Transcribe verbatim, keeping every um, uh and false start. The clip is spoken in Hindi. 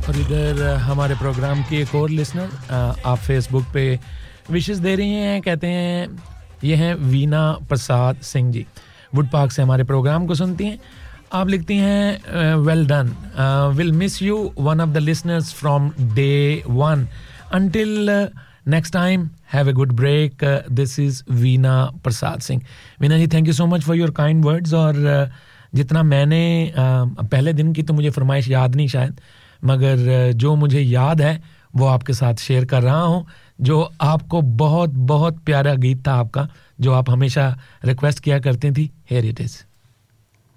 और इधर हमारे प्रोग्राम की एक और लिसनर आप फेसबुक पे विशेस दे रही हैं कहते हैं ये हैं वीना प्रसाद सिंह जी वुड पार्क से हमारे प्रोग्राम को सुनती हैं आप लिखती हैं well done will miss you one of the listeners from day one until uh, next time have a good break uh, this is Veena Prasad Singh Veena ji thank you so much for your kind words और uh, जितना मैंने uh, पहले दिन की तो मुझे फरमाइश याद नहीं शायद मगर uh, जो मुझे याद है वो आपके साथ शेयर कर रहा हूं जो आपको बहुत बहुत प्यारा गीत था आपका जो आप हमेशा रिक्वेस्ट किया करती थी here it is